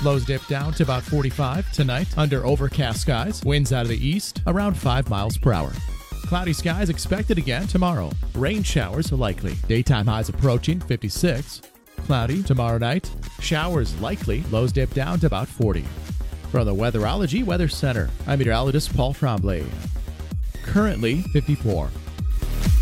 Lows dip down to about 45 tonight under overcast skies. Winds out of the east around 5 miles per hour. Cloudy skies expected again tomorrow. Rain showers likely. Daytime highs approaching 56. Cloudy tomorrow night. Showers likely. Lows dip down to about 40. From the Weatherology Weather Center, I'm meteorologist Paul Tremblay. Currently 54.